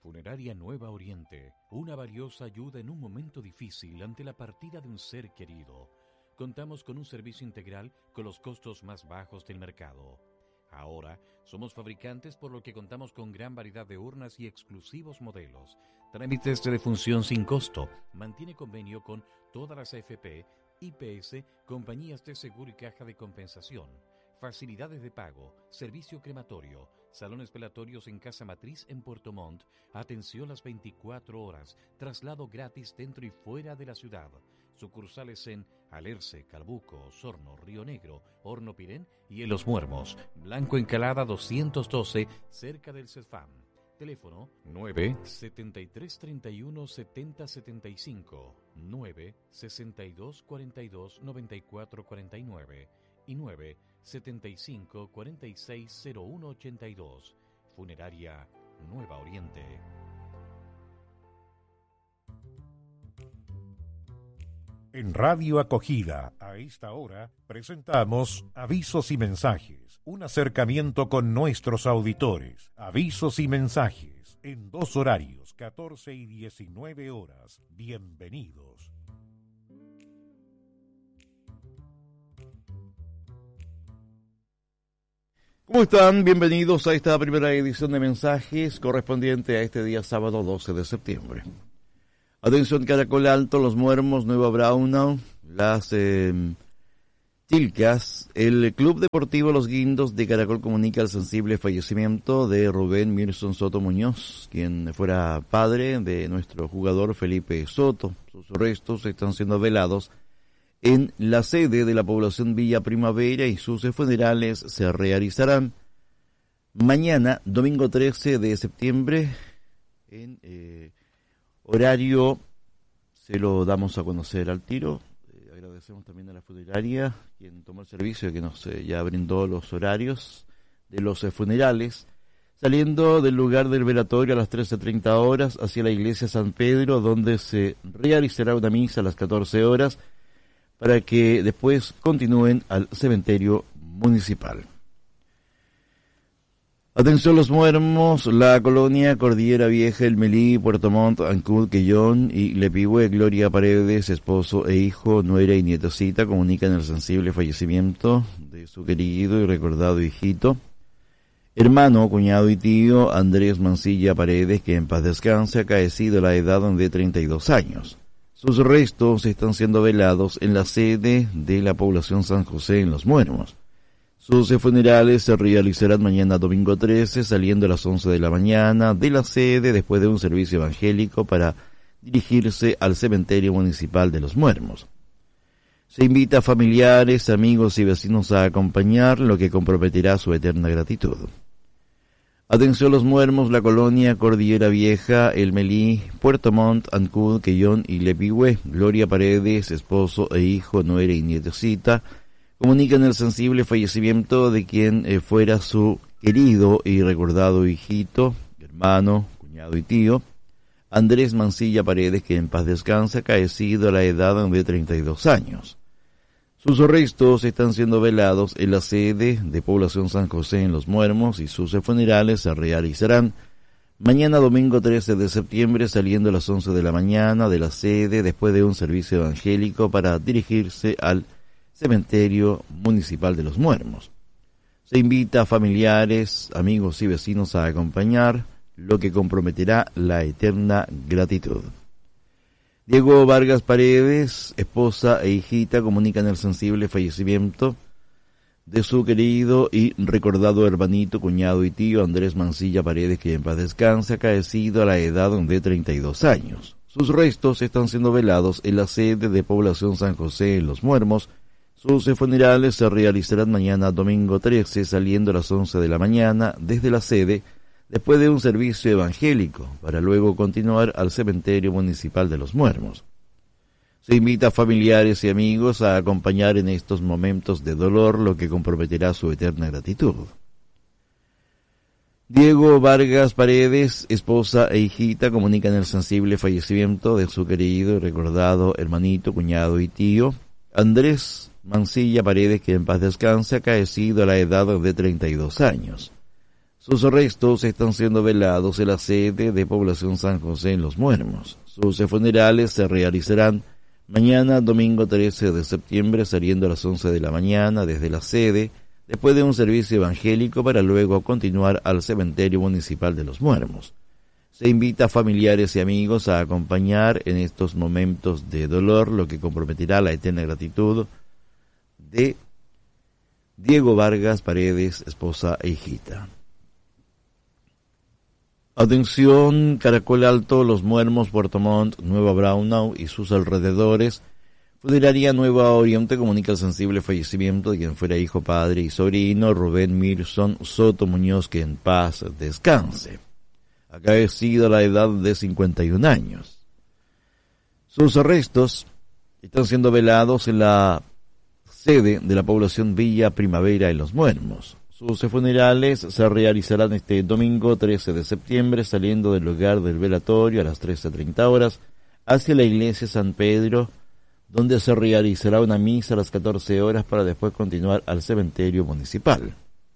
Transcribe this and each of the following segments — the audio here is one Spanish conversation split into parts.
Funeraria Nueva Oriente, una valiosa ayuda en un momento difícil ante la partida de un ser querido. Contamos con un servicio integral con los costos más bajos del mercado. Ahora somos fabricantes, por lo que contamos con gran variedad de urnas y exclusivos modelos. Trámites de defunción sin costo. Mantiene convenio con todas las AFP, IPS, compañías de seguro y caja de compensación. Facilidades de pago, servicio crematorio, salones velatorios en Casa Matriz en Puerto Montt, atención las 24 horas, traslado gratis dentro y fuera de la ciudad. Sucursales en Alerce, Calbuco, Osorno, Río Negro, Horno Pirén y en Los Muermos. Blanco Encalada 212, cerca del CESFAM. Teléfono 9-7331-7075, 9-6242-9449 y 9-7546-0182. Funeraria Nueva Oriente. En Radio Acogida, a esta hora, presentamos Avisos y Mensajes, un acercamiento con nuestros auditores. Avisos y mensajes, en 2 horarios, 14 y 19 horas. Bienvenidos. ¿Cómo están? Bienvenidos a esta primera edición de mensajes correspondiente a este día sábado 12 de septiembre. Atención Caracol Alto, Los Muermos, Nueva Braunau, Las Tilcas. El Club Deportivo Los Guindos de Caracol comunica el sensible fallecimiento de Rubén Mirson Soto Muñoz, quien fuera padre de nuestro jugador Felipe Soto. Sus restos están siendo velados en la sede de la población Villa Primavera y sus funerales se realizarán mañana, domingo 13 de septiembre, en horario, se lo damos a conocer al tiro. Agradecemos también a la funeraria, quien tomó el servicio, que nos ya brindó los horarios de los funerales. Saliendo del lugar del velatorio a las 13:30 horas hacia la iglesia San Pedro, donde se realizará una misa a las 14 horas, para que después continúen al cementerio municipal. Atención Los Muermos, la colonia Cordillera Vieja, El Melí, Puerto Montt, Ancud, Quellón y Lepigüe. Gloria Paredes, esposo e hijo, nuera y nietecita, comunican el sensible fallecimiento de su querido y recordado hijito, hermano, cuñado y tío Andrés Mancilla Paredes, que en paz descanse, acaecido a la edad de 32 años. Sus restos están siendo velados en la sede de la población San José en Los Muermos. Sus funerales se realizarán mañana domingo 13, saliendo a las 11 de la mañana de la sede después de un servicio evangélico para dirigirse al cementerio municipal de Los Muermos. Se invita a familiares, amigos y vecinos a acompañar, lo que comprometerá su eterna gratitud. Atención Los Muermos, la colonia Cordillera Vieja, El Melí, Puerto Montt, Ancud, Quellón y Lepigüe. Gloria Paredes, esposo e hijo, nuera y nietecita, comunican el sensible fallecimiento de quien fuera su querido y recordado hijito, hermano, cuñado y tío, Andrés Mancilla Paredes, que en paz descansa, acaecido a la edad de 32 años. Sus restos están siendo velados en la sede de población San José en Los Muermos y sus funerales se realizarán mañana domingo 13 de septiembre, saliendo a las 11 de la mañana de la sede después de un servicio evangélico para dirigirse al cementerio municipal de Los Muermos. Se invita a familiares, amigos y vecinos a acompañar, lo que comprometerá la eterna gratitud. Diego Vargas Paredes, esposa e hijita, comunican el sensible fallecimiento de su querido y recordado hermanito, cuñado y tío Andrés Mancilla Paredes, que en paz descansa, acaecido a la edad de 32 años. Sus restos están siendo velados en la sede de población San José en Los Muermos. Sus funerales se realizarán mañana domingo 13, saliendo a las 11 de la mañana desde la sede, después de un servicio evangélico, para luego continuar al cementerio municipal de Los Muermos. Se invita a familiares y amigos a acompañar en estos momentos de dolor, lo que comprometerá su eterna gratitud. Diego Vargas Paredes, esposa e hijita, comunican el sensible fallecimiento de su querido y recordado hermanito, cuñado y tío, Andrés Mancilla Paredes, que en paz descansa, acaecido a la edad de 32 años. Sus restos están siendo velados en la sede de Población San José en Los Muermos. Sus funerales se realizarán mañana, domingo 13 de septiembre, saliendo a las 11 de la mañana desde la sede, después de un servicio evangélico para luego continuar al cementerio municipal de Los Muermos. Se invita a familiares y amigos a acompañar en estos momentos de dolor, lo que comprometerá la eterna gratitud de Diego Vargas Paredes, esposa e hijita. Atención, Caracol Alto, Los Muermos, Puerto Montt, Nueva Braunau y sus alrededores. Funeraria Nueva Oriente comunica el sensible fallecimiento de quien fuera hijo, padre y sobrino, Rubén Milson Soto Muñoz, que en paz descanse. Acaecido a la edad de 51 años. Sus restos están siendo velados en la sede de la población Villa Primavera en Los Muermos. Sus funerales se realizarán este domingo 13 de septiembre, saliendo del lugar del velatorio a las 13:30 horas hacia la iglesia San Pedro, donde se realizará una misa a las 14 horas para después continuar al cementerio municipal.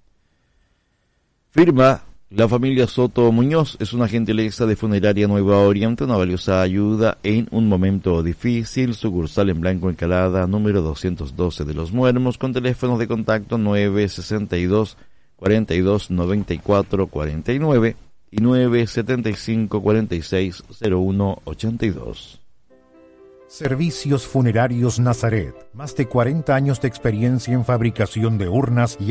Firma la familia Soto Muñoz. Es una gentileza de Funeraria Nueva Oriente, una valiosa ayuda en un momento difícil. Sucursal en Blanco Encalada, número 212 de Los Muermos, con teléfonos de contacto 962 42 94 49 y 975 46 01 82. Servicios Funerarios Nazaret. Más de 40 años de experiencia en fabricación de urnas y